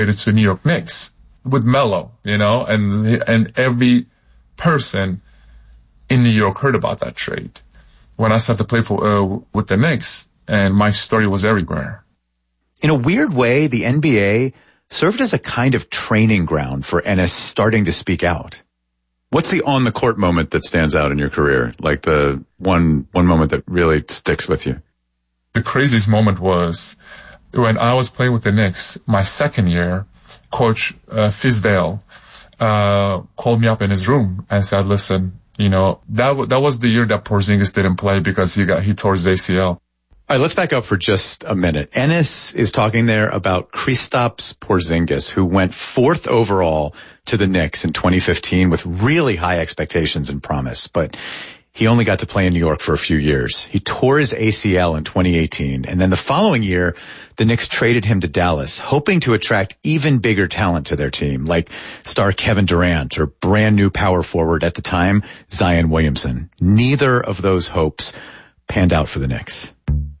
to New York Knicks with Melo, and every person in New York heard about that trade. When I started to play with the Knicks, and my story was everywhere. In a weird way, the NBA served as a kind of training ground for Enes starting to speak out. What's the on-the-court moment that stands out in your career? Like the one moment that really sticks with you? The craziest moment was when I was playing with the Knicks, my second year, Coach Fizdale called me up in his room and said, listen, that was the year that Porzingis didn't play because he tore his ACL. All right, let's back up for just a minute. Enes is talking there about Kristaps Porzingis, who went 4th overall to the Knicks in 2015 with really high expectations and promise, but he only got to play in New York for a few years. He tore his ACL in 2018, and then the following year, the Knicks traded him to Dallas, hoping to attract even bigger talent to their team, like star Kevin Durant or brand new power forward at the time, Zion Williamson. Neither of those hopes panned out for the Knicks.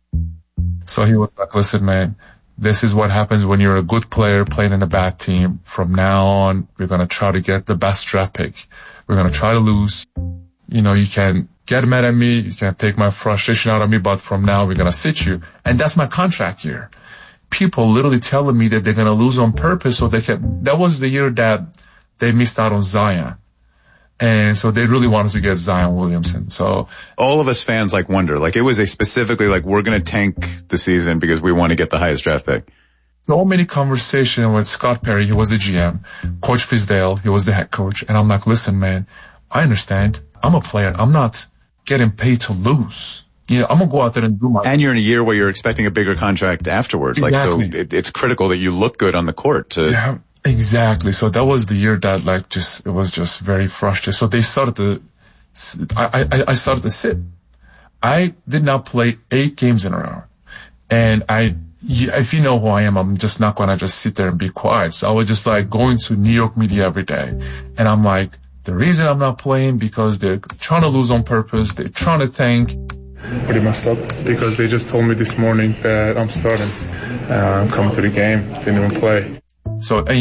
So he was like, listen, man, this is what happens when you're a good player playing in a bad team. From now on, we're going to try to get the best draft pick. We're going to try to lose. You can get mad at me. You can take my frustration out of me, but from now we're going to sit you. And that's my contract year. People literally telling me that they're going to lose on purpose so they can. That was the year that they missed out on Zion. And so they really wanted to get Zion Williamson. So all of us fans wonder, it was specifically we're going to tank the season because we want to get the highest draft pick. So many conversations with Scott Perry. He was the GM. Coach Fizdale, he was the head coach. And I'm like, listen, man, I understand. I'm a player. I'm not getting paid to lose. I'm going to go out there and do my... And you're in a year where you're expecting a bigger contract afterwards. Exactly. So it's critical that you look good on the court to... Yeah. Exactly. So that was the year that it was just very frustrating. So they started to, I started to sit. I did not play 8 games in a row. And if you know who I am, I'm just not going to just sit there and be quiet. So I was just going to New York media every day. And I'm like, the reason I'm not playing because they're trying to lose on purpose. They're trying to tank. Pretty messed up because they just told me this morning that I'm starting. I'm coming to the game. Didn't even play. So, and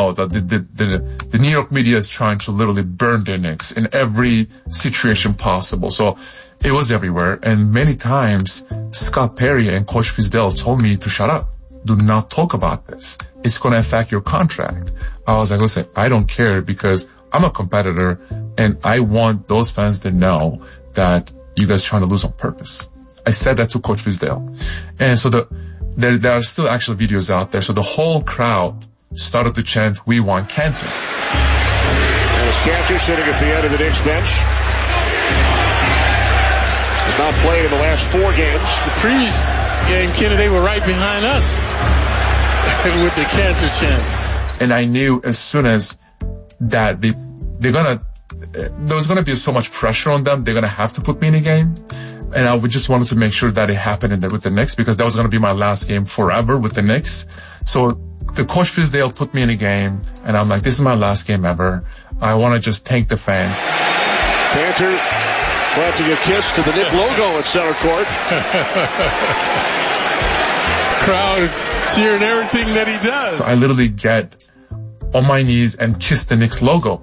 that the New York media is trying to literally burn the Knicks in every situation possible. So it was everywhere. And many times Scott Perry and Coach Fizdale told me to shut up. Do not talk about this. It's going to affect your contract. I was like, listen, I don't care because I'm a competitor and I want those fans to know that you guys trying to lose on purpose. I said that to Coach Fizdale. And so there are still actual videos out there. So the whole crowd started to chant, we want Kanter. And it's Kanter sitting at the end of the Knicks bench. He's not played in the last 4 games. The previous game, Kennedy, they were right behind us with the Kanter chants. And I knew as soon as that there was gonna be so much pressure on them, they're gonna have to put me in a game. And I just wanted to make sure that it happened with the Knicks because that was gonna be my last game forever with the Knicks. So the Coach Fizdale put me in a game, and I'm like, this is my last game ever. I want to just thank the fans. Kanter planting a kiss to the Knick logo at center court. Crowd cheering everything that he does. So I literally get on my knees and kiss the Knicks logo.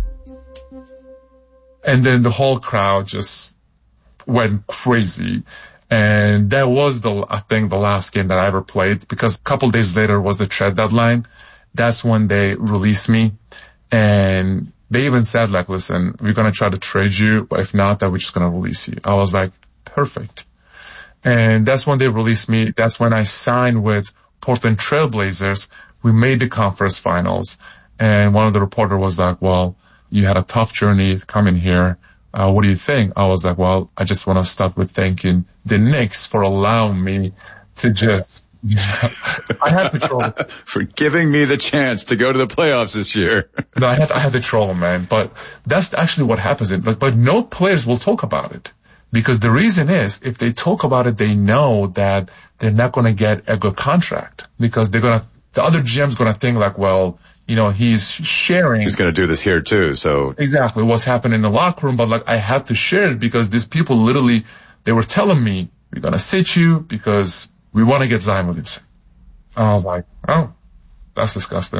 And then the whole crowd just went crazy. And that was I think the last game that I ever played because a couple days later was the trade deadline. That's when they released me. And they even said listen, we're going to try to trade you, but if not, then we're just going to release you. I was like, perfect. And that's when they released me. That's when I signed with Portland Trail Blazers. We made the conference finals. And one of the reporters was like, well, you had a tough journey coming here. What do you think? I was like, well, I just want to start with thanking the Knicks for allowing me to just, I had to troll. For giving me the chance to go to the playoffs this year. No, I had to troll, man. But that's actually what happens. But no players will talk about it. Because the reason is, if they talk about it, they know that they're not going to get a good contract. Because the other GM's going to think well, he's sharing. He's going to do this here too, so. Exactly, what's happening in the locker room, but I had to share it because these people literally, they were telling me, we're going to sit you because we want to get Zion Williamson. I was like, oh, that's disgusting.